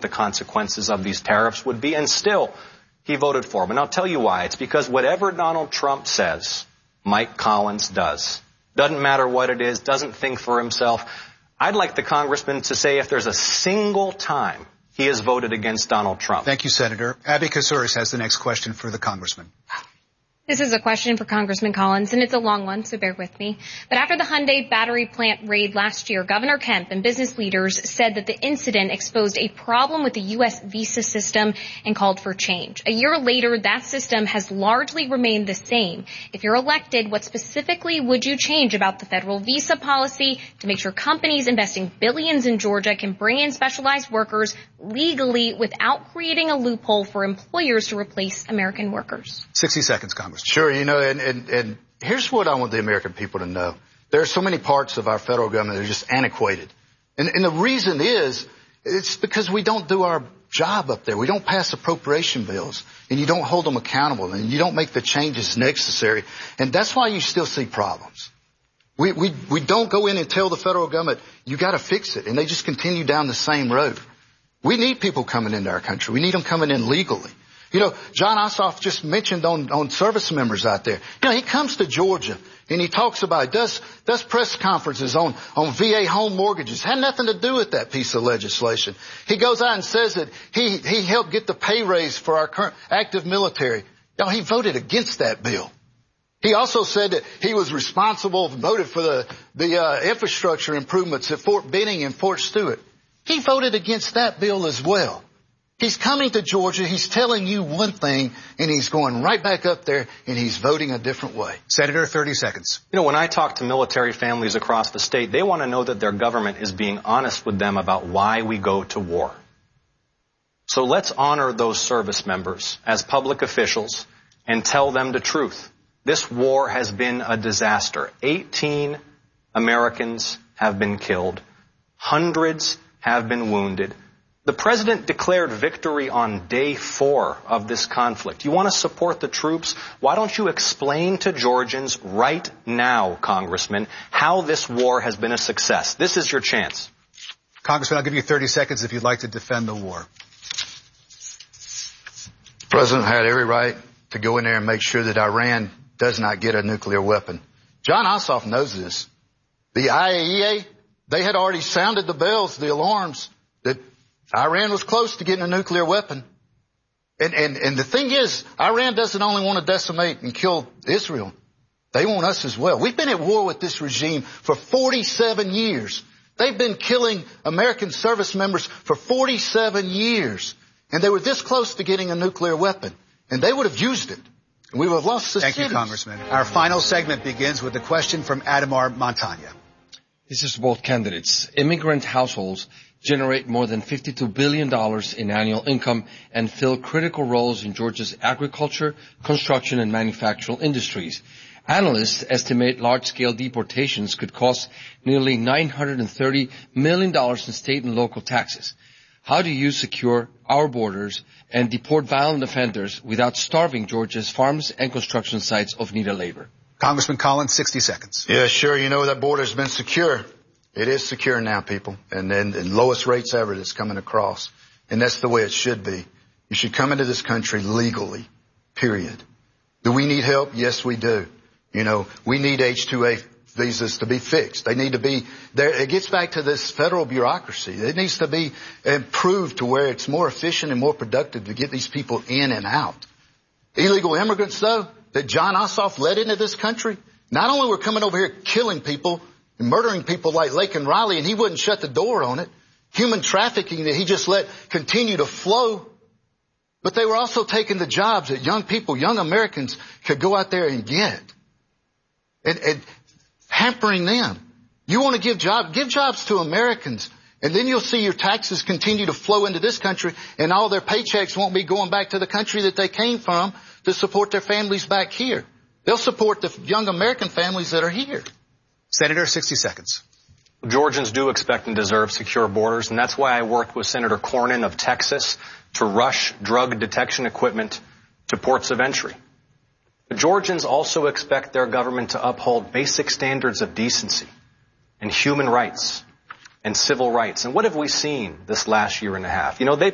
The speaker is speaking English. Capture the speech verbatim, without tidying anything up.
the consequences of these tariffs would be, and still he voted for them. And I'll tell you why. It's because whatever Donald Trump says, Mike Collins does. Doesn't matter what it is, doesn't think for himself. I'd like the congressman to say if there's a single time he has voted against Donald Trump. Thank you, Senator. Abby Casouris has the next question for the congressman. This is a question for Congressman Collins, and it's a long one, so bear with me. But after the Hyundai battery plant raid last year, Governor Kemp and business leaders said that the incident exposed a problem with the U S visa system and called for change. A year later, that system has largely remained the same. If you're elected, what specifically would you change about the federal visa policy to make sure companies investing billions in Georgia can bring in specialized workers legally without creating a loophole for employers to replace American workers? sixty seconds, Congressman. Sure, you know, and, and, and here's what I want the American people to know. There are so many parts of our federal government that are just antiquated. And, and the reason is, it's because we don't do our job up there. We don't pass appropriation bills, and you don't hold them accountable, and you don't make the changes necessary. And that's why you still see problems. We, we, we don't go in and tell the federal government, you got to fix it, and they just continue down the same road. We need people coming into our country. We need them coming in legally. You know, Jon Ossoff just mentioned on, on service members out there. You know, he comes to Georgia and he talks about, does, does press conferences on, on V A home mortgages. Had nothing to do with that piece of legislation. He goes out and says that he, he helped get the pay raise for our current active military. You know, he voted against that bill. He also said that he was responsible, voted for the, the, uh, infrastructure improvements at Fort Benning and Fort Stewart. He voted against that bill as well. He's coming to Georgia, he's telling you one thing, and he's going right back up there, and he's voting a different way. Senator, thirty seconds. You know, when I talk to military families across the state, they want to know that their government is being honest with them about why we go to war. So let's honor those service members as public officials and tell them the truth. This war has been a disaster. eighteen Americans have been killed. Hundreds have been wounded. The president declared victory on day four of this conflict. You want to support the troops? Why don't you explain to Georgians right now, Congressman, how this war has been a success? This is your chance. Congressman, I'll give you thirty seconds if you'd like to defend the war. The president had every right to go in there and make sure that Iran does not get a nuclear weapon. Jon Ossoff knows this. The I A E A, they had already sounded the bells, the alarms, that Iran was close to getting a nuclear weapon. And, and, and the thing is, Iran doesn't only want to decimate and kill Israel. They want us as well. We've been at war with this regime for forty-seven years. They've been killing American service members for forty-seven years. And they were this close to getting a nuclear weapon. And they would have used it. And we would have lost the Thank cities. you, Congressman. Our final segment begins with a question from Ademar Montagna. This is to both candidates. Immigrant households generate more than fifty-two billion dollars in annual income and fill critical roles in Georgia's agriculture, construction, and manufacturing industries. Analysts estimate large-scale deportations could cost nearly nine hundred thirty million dollars in state and local taxes. How do you secure our borders and deport violent offenders without starving Georgia's farms and construction sites of needed labor? Congressman Collins, sixty seconds. Yeah, sure. You know, that border's been secure. It is secure now, people, and then the lowest rates ever that's coming across. And that's the way it should be. You should come into this country legally, period. Do we need help? Yes, we do. You know, we need H two A visas to be fixed. They need to be there. It gets back to this federal bureaucracy. It needs to be improved to where it's more efficient and more productive to get these people in and out. Illegal immigrants, though, that Jon Ossoff led into this country, not only were coming over here killing people, and murdering people like Laken Riley, and he wouldn't shut the door on it. Human trafficking that he just let continue to flow. But they were also taking the jobs that young people, young Americans could go out there and get. And, and hampering them. You want to give jobs, give jobs to Americans. And then you'll see your taxes continue to flow into this country, and all their paychecks won't be going back to the country that they came from to support their families back here. They'll support the young American families that are here. Senator, sixty seconds. Georgians do expect and deserve secure borders, and that's why I worked with Senator Cornyn of Texas to rush drug detection equipment to ports of entry. But Georgians also expect their government to uphold basic standards of decency and human rights and civil rights. And what have we seen this last year and a half? You know, they